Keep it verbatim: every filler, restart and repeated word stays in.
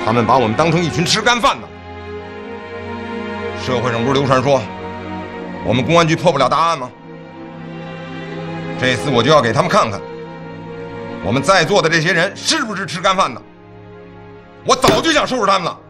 他们把我们当成一群吃干饭的。社会上不是流传说，我们公安局破不了大案吗？这次我就要给他们看看，我们在座的这些人是不是吃干饭的。我早就想收拾他们了。